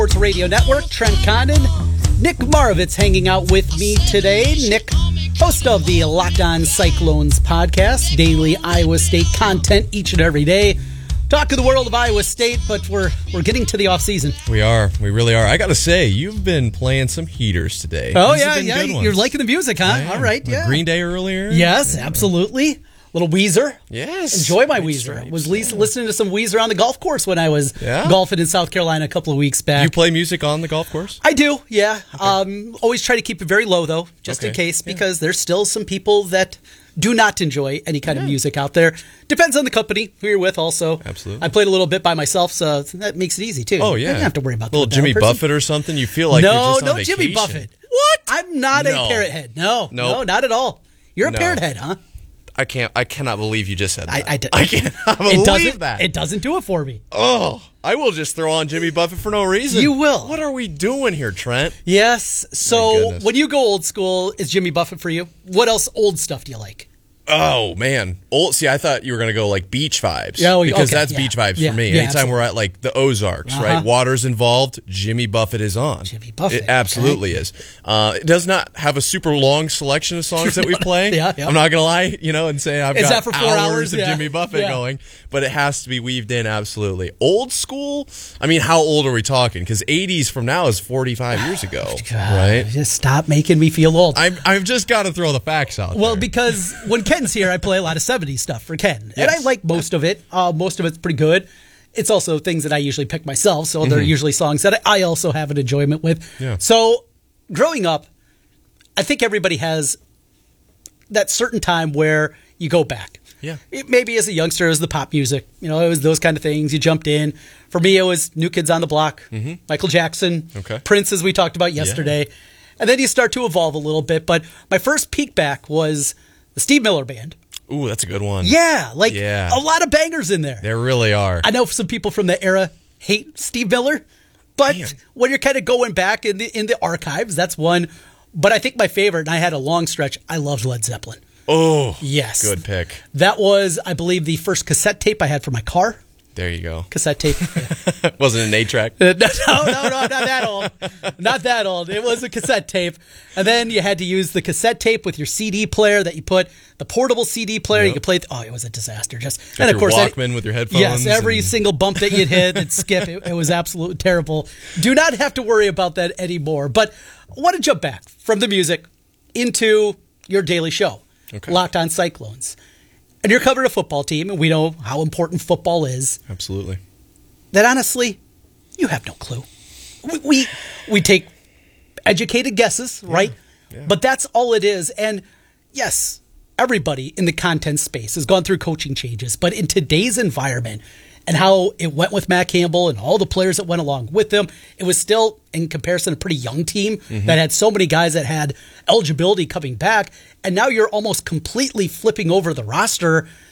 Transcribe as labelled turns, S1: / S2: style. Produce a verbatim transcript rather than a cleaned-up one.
S1: Sports Radio Network, Trent Condon, Nick Maravitz hanging out with me today. Nick, host of the Locked On Cyclones podcast, daily Iowa State content each and every day. Talk of the world of Iowa State, but we're we're getting to the off season.
S2: We are, we really are. I got to say, you've been playing some heaters today.
S1: Oh
S2: These
S1: yeah, yeah. You're liking the music, huh? All right, yeah.
S2: Green Day earlier.
S1: Yes,
S2: yeah.
S1: absolutely. Little Weezer.
S2: Yes.
S1: Enjoy my Weezer.
S2: Stripes.
S1: Was yeah. listening to some Weezer on the golf course when I was
S2: yeah?
S1: golfing in South Carolina a couple of weeks back.
S2: You play music on the golf course?
S1: I do, yeah. Okay. Um, always try to keep it very low, though, just
S2: okay.
S1: in case,
S2: yeah.
S1: because there's still some people that do not enjoy any kind yeah. of music out there. Depends on the company who you're with, also.
S2: Absolutely.
S1: I played a little bit by myself, so that makes it easy, too.
S2: Oh, yeah.
S1: I don't have to worry about that.
S2: A little Jimmy Buffett or something? You feel like
S1: no,
S2: you're just on
S1: no,
S2: vacation.
S1: Jimmy Buffett.
S2: What?
S1: I'm not
S2: no.
S1: a parrot head. No,
S2: nope.
S1: no, not at all. You're a
S2: no.
S1: parrot head, huh?
S2: I can't. I cannot believe you just said that.
S1: I, I, d-
S2: I cannot believe
S1: it doesn't,
S2: that.
S1: It doesn't do it for me.
S2: Oh, I will just throw on Jimmy Buffett for no reason.
S1: You will.
S2: What are we doing here, Trent?
S1: Yes. So when you go old school, is Jimmy Buffett for you? What else old stuff do you like?
S2: Oh, man. Old. See, I thought you were going to go like beach vibes.
S1: Yeah, well,
S2: because
S1: okay,
S2: that's
S1: yeah.
S2: beach vibes
S1: yeah,
S2: for me.
S1: yeah,
S2: Anytime
S1: absolutely.
S2: we're at like the Ozarks,
S1: uh-huh.
S2: right? Water's involved, Jimmy Buffett is on.
S1: Jimmy Buffett.
S2: It absolutely
S1: okay.
S2: is. Uh, it does not have a super long selection of songs that we play.
S1: yeah, yeah.
S2: I'm not going to lie, you know, and say I've
S1: is
S2: got
S1: that for four
S2: hours,
S1: hours?
S2: of
S1: Yeah.
S2: Jimmy Buffett
S1: yeah.
S2: going, but it has to be weaved in absolutely. Old school? I mean, how old are we talking? Because eighties from now is forty-five years ago,
S1: God,
S2: right?
S1: Just stop making me feel old.
S2: I've, I've just got to throw the facts out
S1: Well,
S2: there.
S1: because when Ken's here, I play a lot of seventies stuff for Ken.
S2: Yes.
S1: And I like most of it. Uh, most of it's pretty good. It's also things that I usually pick myself, so they're
S2: Mm-hmm.
S1: usually songs that I also have an enjoyment with.
S2: Yeah.
S1: So, growing up, I think everybody has that certain time where you go back.
S2: Yeah.
S1: It, maybe as a youngster, it was the pop music. You know, it was those kind of things. You jumped in. For me, it was New Kids on the Block,
S2: mm-hmm.
S1: Michael Jackson,
S2: okay.
S1: Prince, as we talked about yesterday. Yeah. And then you start to evolve a little bit. But my first peek back was the Steve Miller Band.
S2: Ooh, that's a good one.
S1: Yeah, like
S2: yeah.
S1: a lot of bangers in there.
S2: There really are.
S1: I know some people from the era hate Steve Miller, but Man. when you're kind of going back in the in the archives, that's one. But I think my favorite, and I had a long stretch, I loved Led Zeppelin.
S2: Oh,
S1: yes.
S2: Good pick.
S1: That was, I believe, the first cassette tape I had for my car.
S2: There you go.
S1: Cassette tape.
S2: Wasn't an eight track?
S1: no, no, no, no, not that old. Not that old. It was a cassette tape. And then you had to use the cassette tape with your C D player that you put, the portable C D player. Yep. You could play, th- oh, it was a disaster. Just
S2: Got
S1: And of course,
S2: Walkman
S1: I,
S2: with your headphones.
S1: Yes, every
S2: and...
S1: single bump that you'd hit and skip, it, it was absolutely terrible. Do not have to worry about that anymore. But I want to jump back from the music into your daily show,
S2: okay.
S1: Locked On Cyclones. And you're covering a football team, and we know how important football is.
S2: Absolutely.
S1: That honestly, you have no clue. We we, we take educated guesses, yeah, right?
S2: Yeah.
S1: But that's all it is. And yes, everybody in the content space has gone through coaching changes. But in today's environment and how it went with Matt Campbell and all the players that went along with them, it was still, in comparison, a pretty young team mm-hmm. that had so many guys that had eligibility coming back. And now you're almost completely flipping over the roster